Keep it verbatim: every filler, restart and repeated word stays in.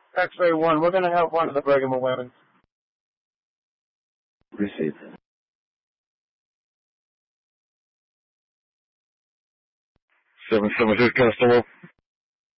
X-ray one, we're going to help one of the Bergamo women. Received. seven seven six Constable.